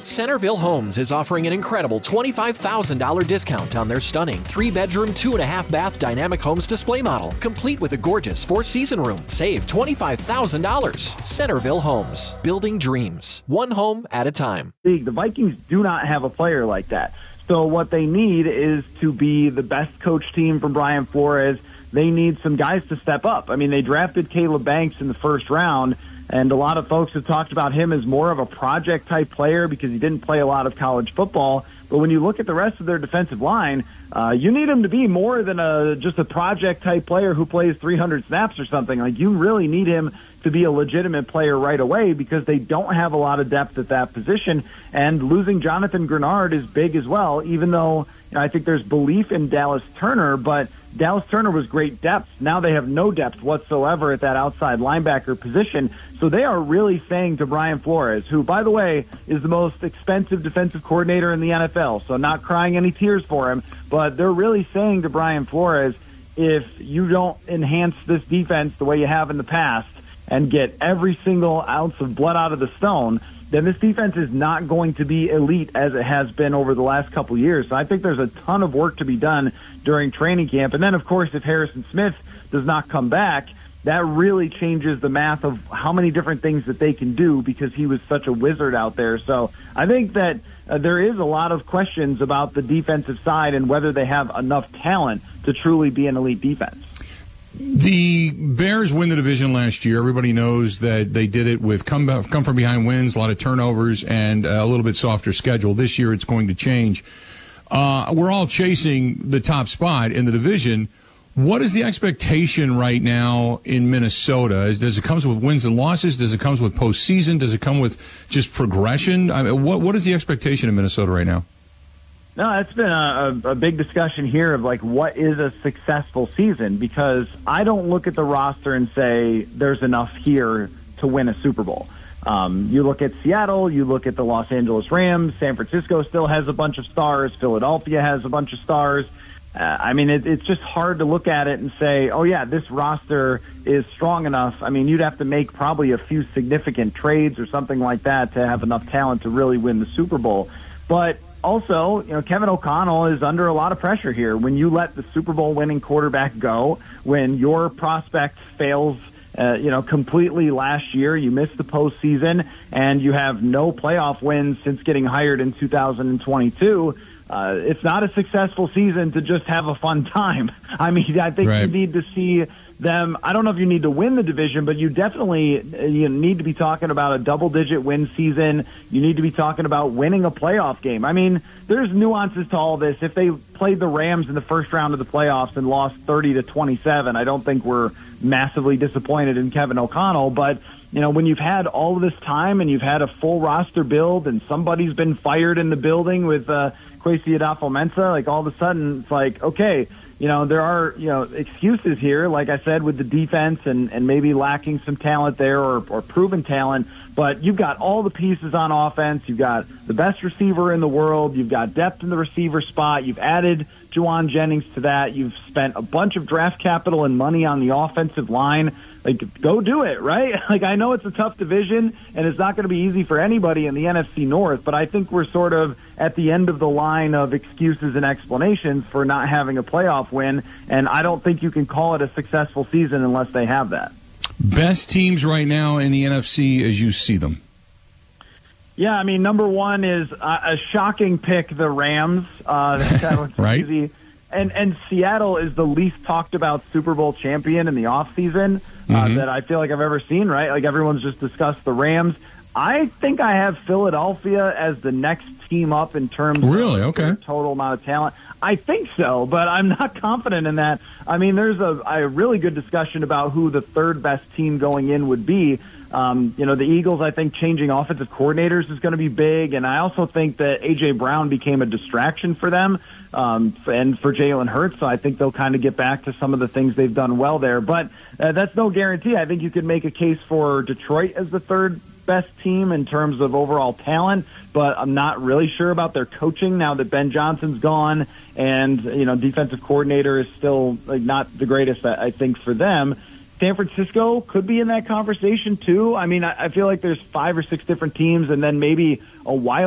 Centerville Homes is offering an incredible $25,000 discount on their stunning 3-bedroom, 2.5-bath Dynamic Homes display model, complete with a gorgeous 4-season room. Save $25,000. Centerville Homes, building dreams, one home at a time. The Vikings do not have a player like that. So what they need is to be the best coach team for Brian Flores. They need some guys to step up. I mean, they drafted Caleb Banks in the first round, and a lot of folks have talked about him as more of a project-type player because he didn't play a lot of college football. But when you look at the rest of their defensive line, you need him to be more than just a project-type player who plays 300 snaps or something. Like, you really need him to be a legitimate player right away because they don't have a lot of depth at that position. And losing Jonathan Grenard is big as well, even though I think there's belief in Dallas Turner, but Dallas Turner was great depth. Now they have no depth whatsoever at that outside linebacker position. So they are really saying to Brian Flores, who, by the way, is the most expensive defensive coordinator in the NFL, so not crying any tears for him, but they're really saying to Brian Flores, if you don't enhance this defense the way you have in the past and get every single ounce of blood out of the stone, then this defense is not going to be elite as it has been over the last couple of years. So I think there's a ton of work to be done during training camp. And then, of course, if Harrison Smith does not come back, that really changes the math of how many different things that they can do because he was such a wizard out there. So I think that there is a lot of questions about the defensive side and whether they have enough talent to truly be an elite defense. The Bears win the division last year. Everybody knows that they did it with come from behind wins, a lot of turnovers, and a little bit softer schedule. This year it's going to change. We're all chasing the top spot in the division. What is the expectation right now in Minnesota? Does it come with wins and losses? Does it come with postseason? Does it come with just progression? I mean, what is the expectation in Minnesota right now? No, it's been a big discussion here of, like, what is a successful season? Because I don't look at the roster and say there's enough here to win a Super Bowl. You look at Seattle, you look at the Los Angeles Rams, San Francisco still has a bunch of stars, Philadelphia has a bunch of stars. I mean, it's just hard to look at it and say, oh, yeah, this roster is strong enough. I mean, you'd have to make probably a few significant trades or something like that to have enough talent to really win the Super Bowl. But also, Kevin O'Connell is under a lot of pressure here. When you let the Super Bowl winning quarterback go, when your prospect fails, completely last year, you missed the postseason, and you have no playoff wins since getting hired in 2022, it's not a successful season to just have a fun time. I mean, I think You need to see them. I don't know if you need to win the division, but you definitely need to be talking about a double-digit win season. You need to be talking about winning a playoff game. I mean, there's nuances to all this. If they played the Rams in the first round of the playoffs and lost 30-27, I don't think we're massively disappointed in Kevin O'Connell. But, when you've had all of this time and you've had a full roster build and somebody's been fired in the building with Kwesi Adolfo-Mensah, like, all of a sudden it's like, okay, there are, excuses here, like I said, with the defense and maybe lacking some talent there or proven talent. But you've got all the pieces on offense. You've got the best receiver in the world. You've got depth in the receiver spot. You've added Juwan Jennings to that. You've spent a bunch of draft capital and money on the offensive line. Like, go do it, right? Like, I know it's a tough division, and it's not going to be easy for anybody in the NFC North, but I think we're sort of at the end of the line of excuses and explanations for not having a playoff win, and I don't think you can call it a successful season unless they have that. Best teams right now in the NFC as you see them? Yeah, I mean, number one is a shocking pick, the Rams. That was right. Easy. And Seattle is the least talked about Super Bowl champion in the offseason that I feel like I've ever seen, right? Like, everyone's just discussed the Rams. I think I have Philadelphia as the next team up in terms of their total amount of talent. I think so, but I'm not confident in that. I mean, there's a really good discussion about who the third best team going in would be. The Eagles, I think changing offensive coordinators is going to be big, and I also think that A.J. Brown became a distraction for them and for Jalen Hurts, so I think they'll kind of get back to some of the things they've done well there. But that's no guarantee. I think you could make a case for Detroit as the third best team in terms of overall talent, but I'm not really sure about their coaching now that Ben Johnson's gone and, defensive coordinator is still not the greatest, I think, for them. San Francisco could be in that conversation too. I mean, I feel like there's 5 or 6 different teams and then maybe a wild